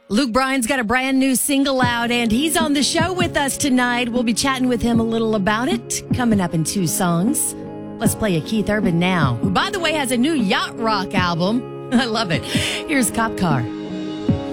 Luke Bryan's got a brand new single out, and he's on the show with us tonight. We'll be chatting with him a little about it, coming up in 2 songs. Let's play a Keith Urban now, who, by the way, has a new yacht rock album. I love it. Here's Cop Car.